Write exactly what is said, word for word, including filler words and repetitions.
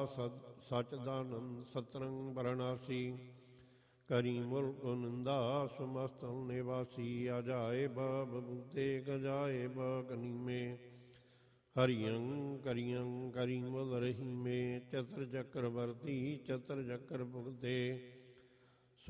ਸਦ ਸਚਦਾਨੰਦ ਸਤਰੰਗ ਬਰਨਾਸੀ ਕਰੀ ਮੁਲਕ ਨਿੰਦਾ ਸਮਸਤੰ ਨਿਵਾਸੀ ਅਜਾਏ ਬਬੂਤੇ ਗਜਾਏ ਬਗਨੀਮੇ ਹਰਿਯੰ ਕਰਿਯੰ ਕਰੀ ਮੁਲ ਰਹੀਮੇ ਚਤਰ ਚੱਕਰਵਰਤੀ ਚਤਰ ਚੱਕਰ ਭੁਗਤੇ